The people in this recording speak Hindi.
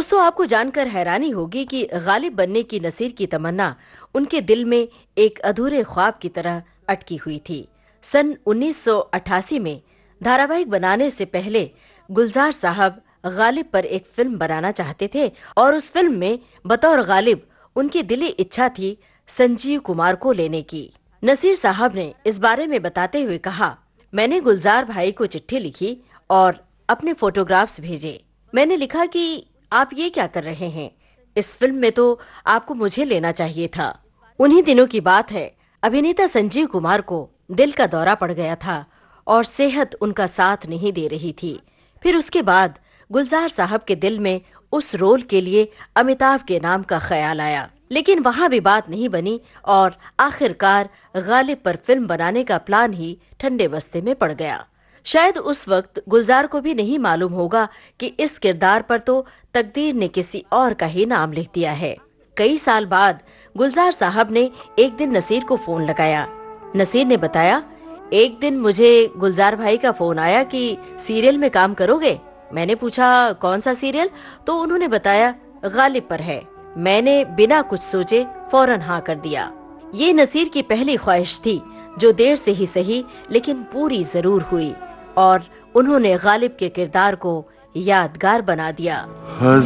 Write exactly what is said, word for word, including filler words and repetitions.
दोस्तों, आपको जानकर हैरानी होगी कि गालिब बनने की नसीर की तमन्ना उनके दिल में एक अधूरे ख्वाब की तरह अटकी हुई थी। सन उन्नीस सौ अट्ठासी में धारावाहिक बनाने से पहले गुलजार साहब गालिब पर एक फिल्म बनाना चाहते थे और उस फिल्म में बतौर गालिब उनकी दिली इच्छा थी संजीव कुमार को लेने की। नसीर साहब ने इस बारे में बताते हुए कहा, मैंने गुलजार भाई को चिट्ठी लिखी और अपने फोटोग्राफ्स भेजे। मैंने लिखा कि आप ये क्या कर रहे हैं, इस फिल्म में तो आपको मुझे लेना चाहिए था। उन्हीं दिनों की बात है, अभिनेता संजीव कुमार को दिल का दौरा पड़ गया था और सेहत उनका साथ नहीं दे रही थी। फिर उसके बाद गुलजार साहब के दिल में उस रोल के लिए अमिताभ के नाम का ख्याल आया, लेकिन वहां भी बात नहीं बनी और आखिरकार गालिब पर फिल्म बनाने का प्लान ही ठंडे बस्ते में पड़ गया। शायद उस वक्त गुलजार को भी नहीं मालूम होगा कि इस किरदार पर तो तकदीर ने किसी और का ही नाम लिख दिया है। कई साल बाद गुलजार साहब ने एक दिन नसीर को फोन लगाया। नसीर ने बताया, एक दिन मुझे गुलजार भाई का फोन आया कि सीरियल में काम करोगे। मैंने पूछा, कौन सा सीरियल? तो उन्होंने बताया, गालिब पर है। मैंने बिना कुछ सोचे फौरन हाँ कर दिया। ये नसीर की पहली ख्वाहिश थी जो देर से ही सही लेकिन पूरी जरूर हुई और उन्होंने गालिब के किरदार को यादगार बना दिया।